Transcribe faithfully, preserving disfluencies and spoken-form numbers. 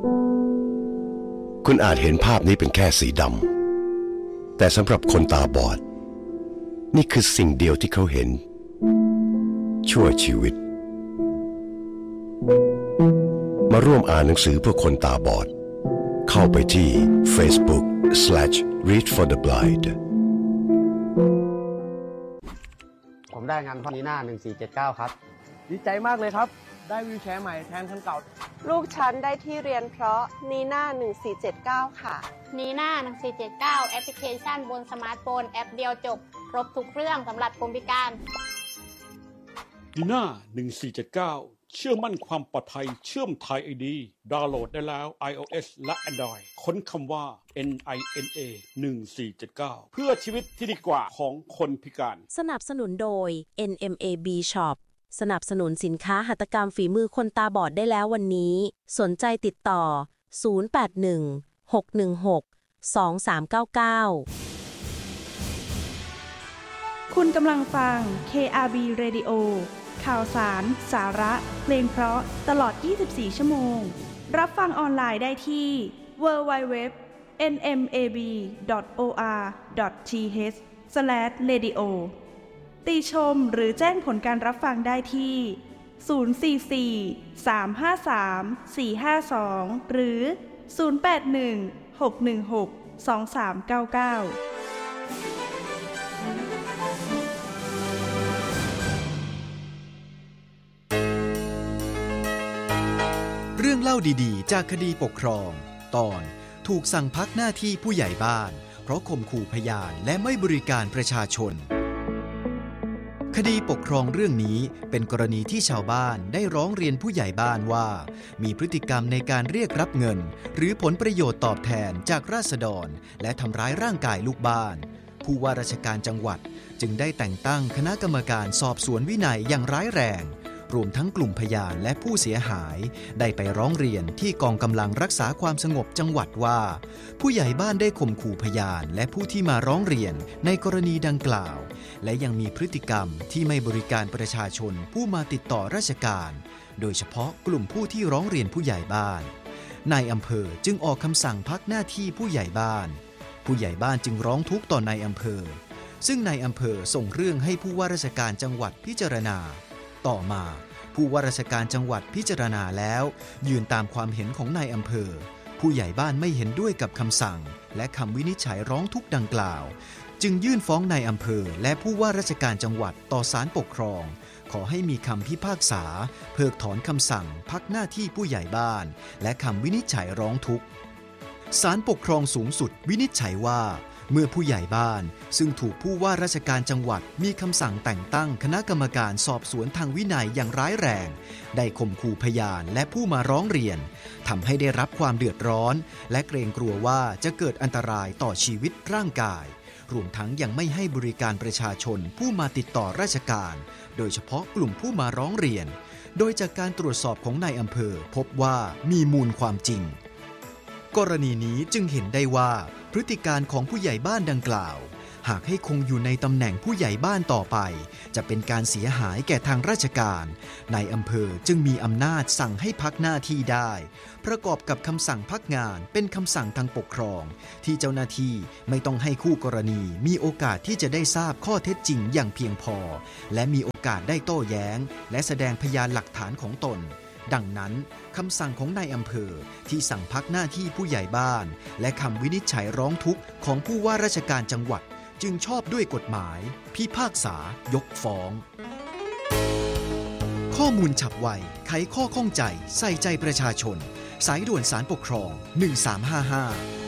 คุณอาจเห็นภาพนี้เป็นแค่สีดำแต่สำหรับคนตาบอดนี่คือสิ่งเดียวที่เขาเห็นชั่วชีวิตมาร่วมอ่านหนังสือเพื่อคนตาบอดเข้าไปที่ Facebook slash read for the blind ผมได้งานพอนีน่าหนึ่งสี่เจ็ดเก้าครับดีใจมากเลยครับได้วิวแชร์ใหม่แทนคันเก่าลูกฉันได้ที่เรียนเพราะนีน่าหนึ่งสี่เจ็ดเก้าค่ะนีน่าหนึ่งสี่เจ็ดเก้าแอปพลิเคชันบนสมาร์ทโฟนแอปเดียวจบครบทุกเรื่องสำหรับคนพิการนีน่าหนึ่งสี่เจ็ดเก้าเชื่อมั่นความปลอดภัยเชื่อมไทย ไอ ดี ดาวน์โหลดได้แล้ว iOS และ Android ค้นคำว่า เอ็น ไอ เอ็น เอ หนึ่งสี่เจ็ดเก้า เพื่อชีวิตที่ดีกว่าของคนพิการสนับสนุนโดย เอ็น เอ็ม เอ บี Shop สนับสนุนสินค้าหัตถกรรมฝีมือคนตาบอดได้แล้ววันนี้สนใจติดต่อศูนย์ แปด หนึ่ง หก หนึ่ง หก สอง สาม เก้า เก้าคุณกำลังฟัง เค อาร์ บี Radio ข่าวสาร สาระเพลงเพราะตลอดยี่สิบสี่ชั่วโมงรับฟังออนไลน์ได้ที่ ดับเบิลยู ดับเบิลยู ดับเบิลยู ดอท เอ็น เอ็ม เอ บี ดอท โอ อาร์ ดอท ที เอช สแลช เรดิโอ ติชมหรือแจ้งผลการรับฟังได้ที่ ศูนย์ สี่ สี่ สาม ห้า สาม สี่ ห้า สอง หรือ ศูนย์ แปด หนึ่ง หก หนึ่ง หก สอง สาม เก้า เก้าเรื่องเล่าดีๆจากคดีปกครองตอนถูกสั่งพักหน้าที่ผู้ใหญ่บ้านเพราะข่มขู่พยานและไม่บริการประชาชนคดีปกครองเรื่องนี้เป็นกรณีที่ชาวบ้านได้ร้องเรียนผู้ใหญ่บ้านว่ามีพฤติกรรมในการเรียกรับเงินหรือผลประโยชน์ตอบแทนจากราษฎรและทำร้ายร่างกายลูกบ้านผู้ว่าราชการจังหวัดจึงได้แต่งตั้งคณะกรรมการสอบสวนวินัยอย่างร้ายแรงรวมทั้งกลุ่มพยานและผู้เสียหายได้ไปร้องเรียนที่กองกำลังรักษาความสงบจังหวัดว่าผู้ใหญ่บ้านได้ข่มขู่พยานและผู้ที่มาร้องเรียนในกรณีดังกล่าวและยังมีพฤติกรรมที่ไม่บริการประชาชนผู้มาติดต่อราชการโดยเฉพาะกลุ่มผู้ที่ร้องเรียนผู้ใหญ่บ้านนายอำเภอจึงออกคำสั่งพักหน้าที่ผู้ใหญ่บ้านผู้ใหญ่บ้านจึงร้องทุกข์ต่อนายอำเภอซึ่งนายอำเภอส่งเรื่องให้ผู้ว่าราชการจังหวัดพิจารณาต่อมาผู้ว่าราชการจังหวัดพิจารณาแล้วยืนตามความเห็นของนายอำเภอผู้ใหญ่บ้านไม่เห็นด้วยกับคำสั่งและคำวินิจฉัยร้องทุกข์ดังกล่าวจึงยื่นฟ้องนายอำเภอและผู้ว่าราชการจังหวัดต่อศาลปกครองขอให้มีคำพิพากษาเพิกถอนคำสั่งพักหน้าที่ผู้ใหญ่บ้านและคำวินิจฉัยร้องทุกข์ศาลปกครองสูงสุดวินิจฉัยว่าเมื่อผู้ใหญ่บ้านซึ่งถูกผู้ว่าราชการจังหวัดมีคำสั่งแต่งตั้งคณะกรรมการสอบสวนทางวินัยอย่างร้ายแรงได้ข่มขู่พยานและผู้มาร้องเรียนทำให้ได้รับความเดือดร้อนและเกรงกลัวว่าจะเกิดอันตรายต่อชีวิตร่างกายรวมทั้งยังไม่ให้บริการประชาชนผู้มาติดต่อราชการโดยเฉพาะกลุ่มผู้มาร้องเรียนโดยจากการตรวจสอบของนายอำเภอพบว่ามีมูลความจริงกรณีนี้จึงเห็นได้ว่าพฤติการของผู้ใหญ่บ้านดังกล่าวหากให้คงอยู่ในตำแหน่งผู้ใหญ่บ้านต่อไปจะเป็นการเสียหายแก่ทางราชการนายอำเภอจึงมีอำนาจสั่งให้พักหน้าที่ได้ประกอบกับคำสั่งพักงานเป็นคำสั่งทางปกครองที่เจ้าหน้าที่ไม่ต้องให้คู่กรณีมีโอกาสที่จะได้ทราบข้อเท็จจริงอย่างเพียงพอและมีโอกาสได้โต้แย้งและแสดงพยานหลักฐานของตนดังนั้นคำสั่งของนายอำเภอที่สั่งพักหน้าที่ผู้ใหญ่บ้านและคำวินิจฉัยร้องทุกข์ของผู้ว่าราชการจังหวัดจึงชอบด้วยกฎหมายพิพากษายกฟ้องข้อมูลฉับไวไขข้อข้องใจใส่ใจประชาชนสายด่วนศาลปกครองหนึ่งสามห้าห้า